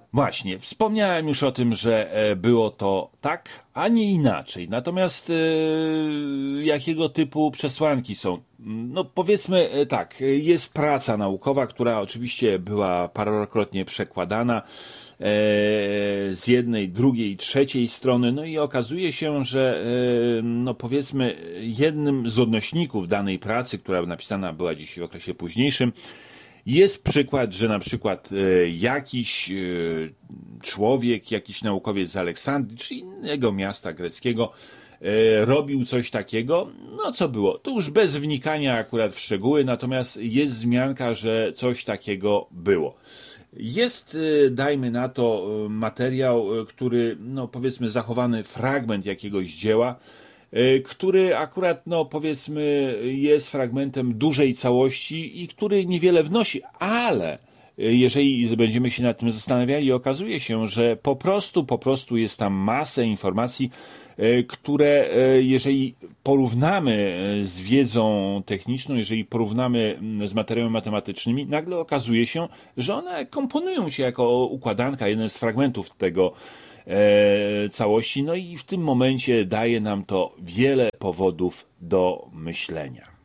Właśnie, wspomniałem już o tym, że było to tak, a nie inaczej. Natomiast jakiego typu przesłanki są? No powiedzmy tak, jest praca naukowa, która oczywiście była parokrotnie przekładana z jednej, drugiej, trzeciej strony, no i okazuje się, że no powiedzmy jednym z odnośników danej pracy, która napisana była gdzieś w okresie późniejszym, jest przykład, że na przykład jakiś człowiek, jakiś naukowiec z Aleksandrii czy innego miasta greckiego robił coś takiego, no co było? To już bez wnikania akurat w szczegóły, natomiast jest wzmianka, że coś takiego było. Jest, dajmy na to, materiał, który, no powiedzmy, zachowany fragment jakiegoś dzieła, który akurat, no powiedzmy, jest fragmentem dużej całości i który niewiele wnosi, ale jeżeli będziemy się nad tym zastanawiali, okazuje się, że po prostu jest tam masę informacji, które jeżeli porównamy z wiedzą techniczną, jeżeli porównamy z materiałami matematycznymi, nagle okazuje się, że one komponują się jako układanka, jeden z fragmentów tego całości, no i w tym momencie daje nam to wiele powodów do myślenia.